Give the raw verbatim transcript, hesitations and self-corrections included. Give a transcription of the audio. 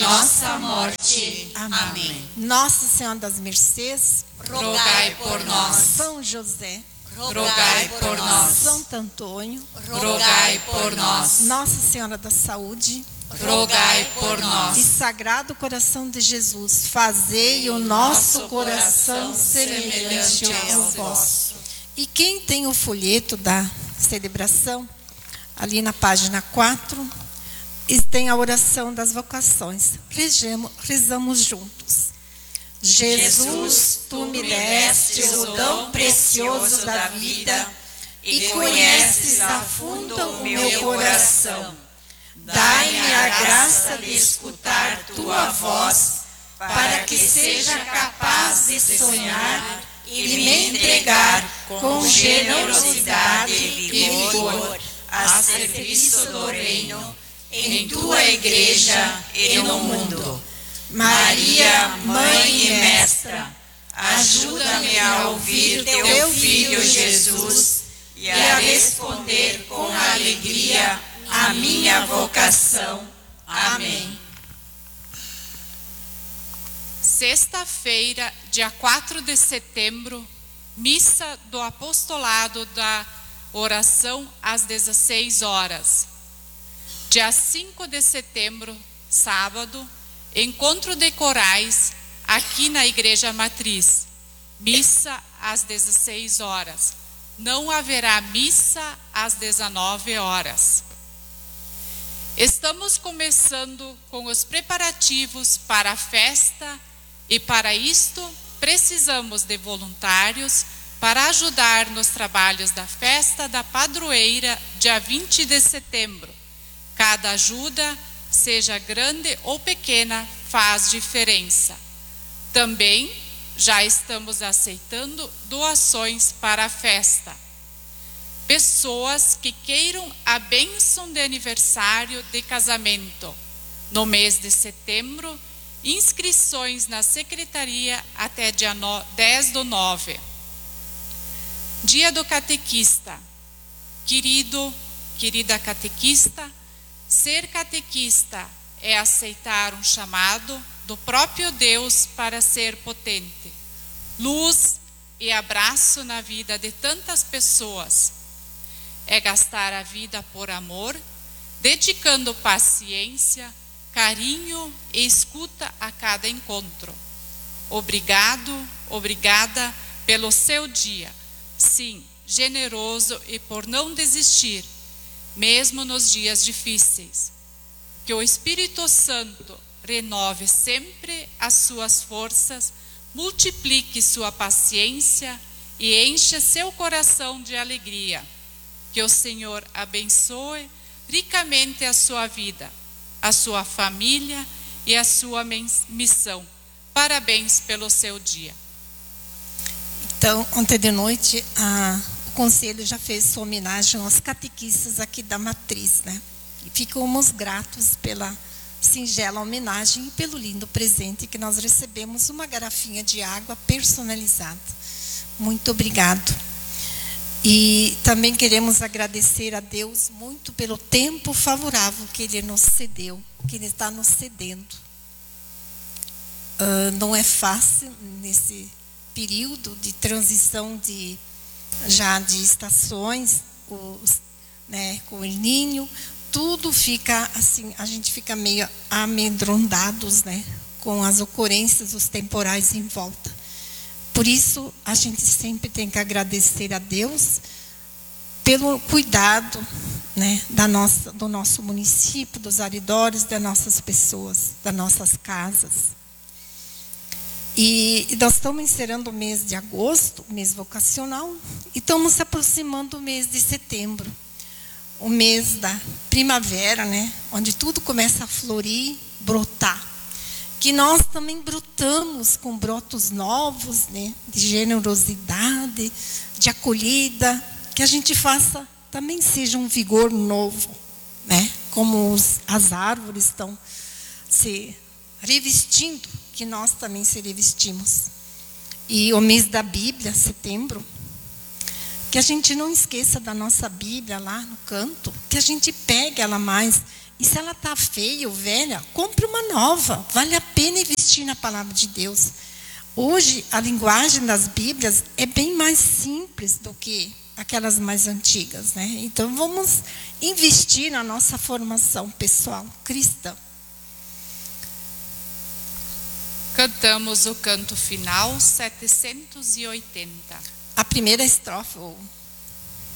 nossa morte. Amém. Amém. Nossa Senhora das Mercês, Rogai por nós. São José, Rogai por nós. Santo Antônio, Rogai por nós. Nossa Senhora da Saúde, Rogai por e nós. Sagrado Coração de Jesus, fazei o nosso coração semelhante ao vosso. E quem tem o folheto da celebração, ali na página quatro, tem a oração das vocações. Rezamos, rezamos juntos. Jesus, tu me deste o dom precioso da vida e conheces a fundo o meu coração. Dai-me a graça de escutar tua voz, para que seja capaz de sonhar e me entregar com generosidade e vigor a serviço do reino, em tua igreja e no mundo. Maria, Mãe e Mestra, ajuda-me a ouvir teu Filho Jesus e a responder com alegria a minha vocação. Amém. Sexta-feira, dia quatro de setembro, missa do apostolado da oração às dezesseis horas. Dia cinco de setembro, sábado, encontro de corais aqui na Igreja Matriz. Missa às dezesseis horas. Não haverá missa às dezenove horas. Estamos começando com os preparativos para a festa e para isto precisamos de voluntários para ajudar nos trabalhos da festa da padroeira dia vinte de setembro. Cada ajuda, seja grande ou pequena, faz diferença. Também já estamos aceitando doações para a festa. Pessoas que queiram a bênção de aniversário de casamento. No mês de setembro, inscrições na secretaria até dia dez do nove. Dia do catequista. Querido, querida catequista, ser catequista é aceitar um chamado do próprio Deus para ser potente, luz e abraço na vida de tantas pessoas. É gastar a vida por amor, dedicando paciência, carinho e escuta a cada encontro. Obrigado, obrigada pelo seu dia. Sim, generoso e por não desistir, mesmo nos dias difíceis. Que o Espírito Santo renove sempre as suas forças, multiplique sua paciência e encha seu coração de alegria. Que o Senhor abençoe ricamente a sua vida, a sua família e a sua missão. Parabéns pelo seu dia. Então, ontem de noite, a, o Conselho já fez sua homenagem aos catequistas aqui da Matriz, né? E ficamos gratos pela singela homenagem e pelo lindo presente que nós recebemos, uma garrafinha de água personalizada. Muito obrigado. E também queremos agradecer a Deus muito pelo tempo favorável que Ele nos cedeu, que Ele está nos cedendo. Uh, não é fácil nesse período de transição de, já de estações, os, né, com o El Niño, tudo fica assim, a gente fica meio amedrontados, né, com as ocorrências, os temporais em volta. Por isso, a gente sempre tem que agradecer a Deus pelo cuidado, né, da nossa, do nosso município, dos arredores, das nossas pessoas, das nossas casas. E, e nós estamos encerrando o mês de agosto, o mês vocacional, e estamos se aproximando do mês de setembro, o mês da primavera, né, onde tudo começa a florir, brotar. Que nós também brotamos com brotos novos, né, de generosidade, de acolhida, que a gente faça, também seja um vigor novo, né, como os, as árvores estão se revestindo, que nós também se revestimos. E o mês da Bíblia, setembro, que a gente não esqueça da nossa Bíblia lá no canto, que a gente pegue ela mais, E se ela está feia ou velha, compre uma nova. Vale a pena investir na palavra de Deus. Hoje, a linguagem das Bíblias é bem mais simples do que aquelas mais antigas, né? Então, vamos investir na nossa formação pessoal cristã. Cantamos o canto final setecentos e oitenta. A primeira estrofe, ou